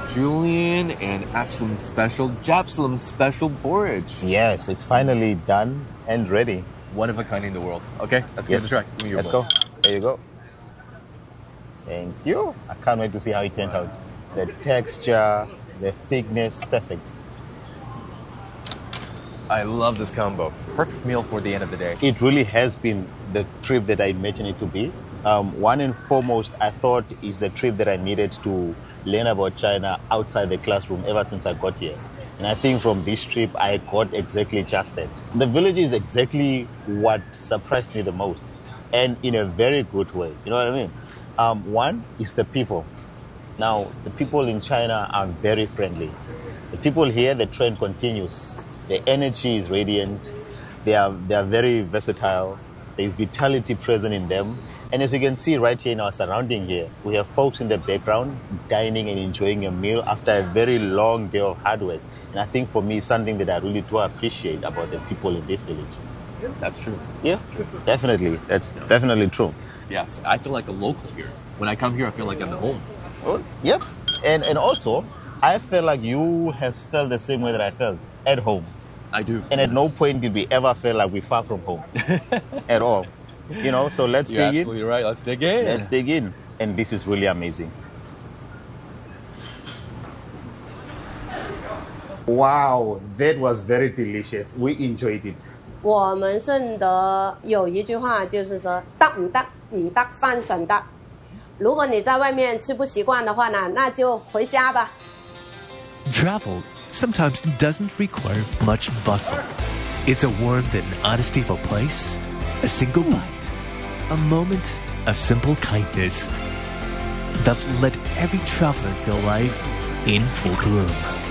Julian and Absalom Special Japsalom Special porridge. Yes, it's finally done and ready. One of a kind in the world. Okay, let's give it a try. Give me your Let's bowl. go. There you go. Thank you. I can't wait to see how it turned out. The texture, the thickness, perfect. I love this combo. Perfect meal for the end of the day. It really has been the trip that I imagined it to be. One and foremost, I thought is the trip that I needed to learn about China outside the classroom ever since I got here. And I think from this trip, I got exactly just that. The village is exactly what surprised me the most, and in a very good way. You know what I mean? One is the people. Now, the people in China are very friendly. The people here, the trend continues. The energy is radiant. They are very versatile. There is vitality present in them. And as you can see right here in our surrounding here, we have folks in the background dining and enjoying a meal after a very long day of hard work. And I think for me, it's something that I really do appreciate about the people in this village. That's true. Yeah, That's true. definitely. That's definitely true. Yes, I feel like a local here. When I come here, I feel like I'm at home. Oh, yep. And also, I feel like you have felt the same way that I felt at home. I do. And at no point did we ever feel like we're far from home at all. You know, so let's You're dig in. absolutely right. Let's dig in. Let's dig in. And this is really amazing. Wow, that was very delicious. We enjoyed it. 我们顺德有一句话就是说“得唔得唔得翻順德”。如果你在外面吃不习惯的话呢，那就回家吧。 Travel sometimes doesn't require much bustle. It's a warmth and honesty of a place, a single bite, a moment of simple kindness that let every traveler feel life in full bloom.